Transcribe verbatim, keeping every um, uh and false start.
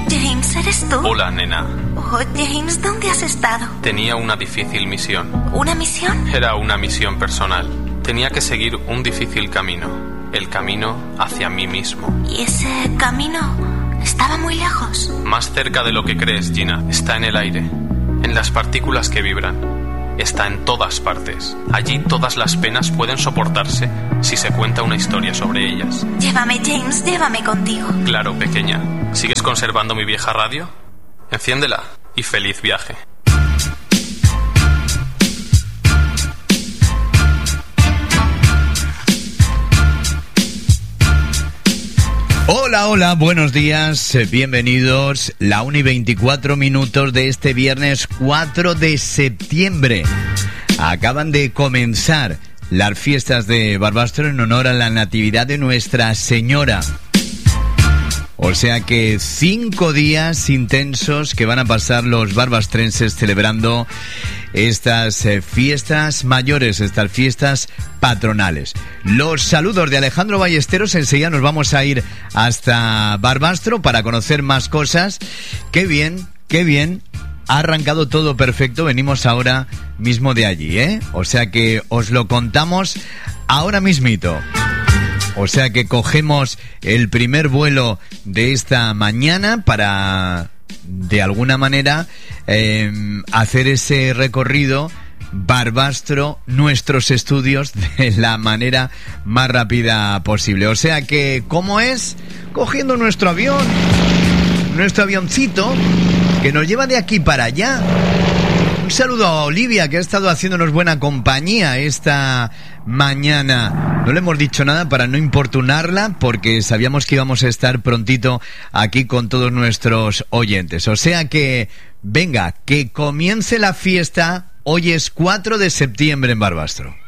James, ¿eres tú? Hola, nena. Oh, James, ¿dónde has estado? Tenía una difícil misión. ¿Una misión? Era una misión personal. Tenía que seguir un difícil camino. El camino hacia mí mismo. ¿Y ese camino estaba muy lejos? Más cerca de lo que crees, Gina. Está en el aire. En las partículas que vibran. Está en todas partes. Allí todas las penas pueden soportarse si se cuenta una historia sobre ellas. Llévame, James, llévame contigo. Claro, pequeña. ¿Sigues conservando mi vieja radio? Enciéndela y feliz viaje. Hola, hola, buenos días, bienvenidos. La una y veinticuatro minutos de este viernes cuatro de septiembre. Acaban de comenzar las fiestas de Barbastro en honor a la Natividad de Nuestra Señora. O sea que cinco días intensos que van a pasar los barbastrenses celebrando estas eh, fiestas mayores, estas fiestas patronales. Los saludos de Alejandro Ballesteros. Enseguida nos vamos a ir hasta Barbastro para conocer más cosas. Qué bien, qué bien. Ha arrancado todo perfecto. Venimos ahora mismo de allí, ¿eh? O sea que os lo contamos ahora mismito. O sea que cogemos el primer vuelo de esta mañana para, de alguna manera, eh, hacer ese recorrido Barbastro, nuestros estudios, de la manera más rápida posible. O sea que, ¿cómo es? Cogiendo nuestro avión, nuestro avioncito, que nos lleva de aquí para allá. Un saludo a Olivia, que ha estado haciéndonos buena compañía esta mañana. No le hemos dicho nada para no importunarla, porque sabíamos que íbamos a estar prontito aquí con todos nuestros oyentes. O sea que, venga, que comience la fiesta. Hoy es cuatro de septiembre en Barbastro.